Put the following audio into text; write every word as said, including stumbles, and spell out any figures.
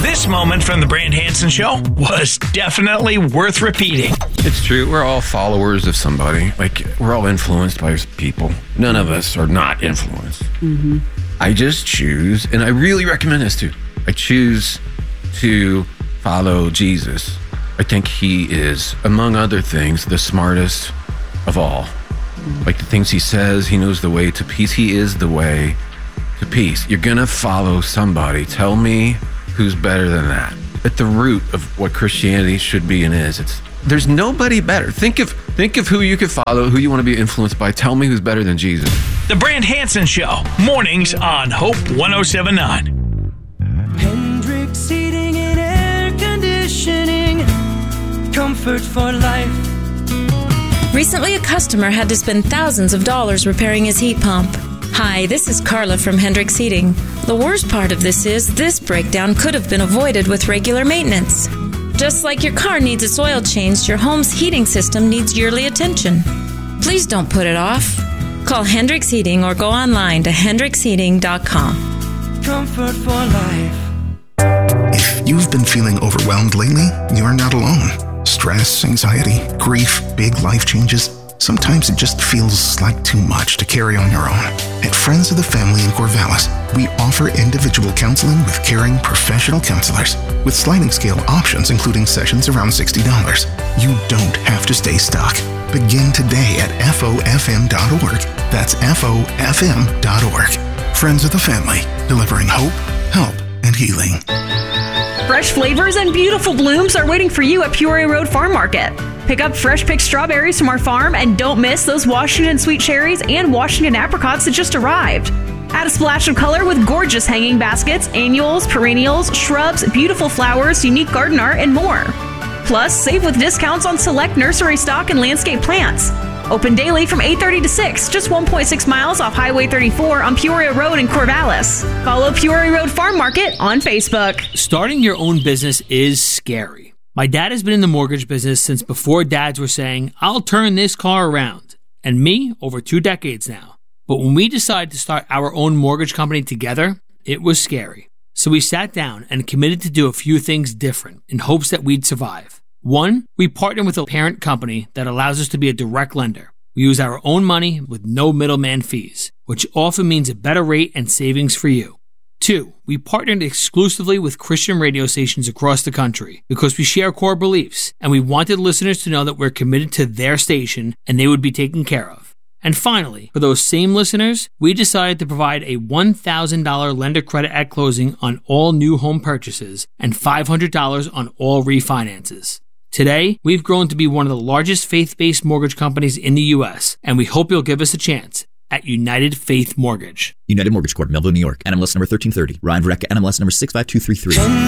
This moment from the Brand Hansen Show was definitely worth repeating. It's true. We're all followers of somebody. Like, we're all influenced by people. None of us are not influenced. Mm-hmm. I just choose, and I really recommend this too. I choose to follow Jesus. I think he is, among other things, the smartest of all. Mm-hmm. Like the things he says, he knows the way to peace. He is the way to peace. You're going to follow somebody. Tell me who's better than that. At the root of what Christianity should be and is, it's there's nobody better. Think of think of who you could follow, who you want to be influenced by. Tell me who's better than Jesus. The Brand Hansen Show, mornings on Hope one oh seven point nine. Hendrix Heating and Air Conditioning, comfort for life. Recently, a customer had to spend thousands of dollars repairing his heat pump. Hi, this is Carla from Hendrix Heating. The worst part of this is this breakdown could have been avoided with regular maintenance. Just like your car needs its oil changed, your home's heating system needs yearly attention. Please don't put it off. Call Hendrix Heating or go online to hendrix heating dot com. Comfort for life. If you've been feeling overwhelmed lately, you're not alone. Stress, anxiety, grief, big life changes. Sometimes it just feels like too much to carry on your own. At Friends of the Family in Corvallis, we offer individual counseling with caring professional counselors with sliding scale options, including sessions around sixty dollars. You don't have to stay stuck. Begin today at F O F M dot org. That's F O F M dot org. Friends of the Family, delivering hope, help, and healing. Fresh flavors and beautiful blooms are waiting for you at Peoria Road Farm Market. Pick up fresh picked strawberries from our farm and don't miss those Washington sweet cherries and Washington apricots that just arrived. Add a splash of color with gorgeous hanging baskets, annuals, perennials, shrubs, beautiful flowers, unique garden art, and more. Plus, save with discounts on select nursery stock and landscape plants. Open daily from eight thirty to six, just one point six miles off Highway thirty-four on Peoria Road in Corvallis. Follow Peoria Road Farm Market on Facebook. Starting your own business is scary. My dad has been in the mortgage business since before dads were saying, I'll turn this car around. And me, over two decades now. But when we decided to start our own mortgage company together, it was scary. So we sat down and committed to do a few things different in hopes that we'd survive. One, we partnered with a parent company that allows us to be a direct lender. We use our own money with no middleman fees, which often means a better rate and savings for you. Two, we partnered exclusively with Christian radio stations across the country because we share core beliefs and we wanted listeners to know that we're committed to their station and they would be taken care of. And finally, for those same listeners, we decided to provide a one thousand dollars lender credit at closing on all new home purchases and five hundred dollars on all refinances. Today, we've grown to be one of the largest faith-based mortgage companies in the U S, and we hope you'll give us a chance at United Faith Mortgage. United Mortgage Corp, Melville, New York. N M L S number thirteen thirty. Ryan Vareka, N M L S number six five two three three.